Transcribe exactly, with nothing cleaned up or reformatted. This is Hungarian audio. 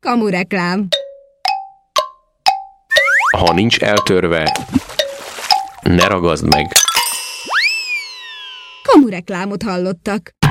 Kamureklám. Ha nincs eltörve, ne ragaszd meg. Kamureklámot hallottak.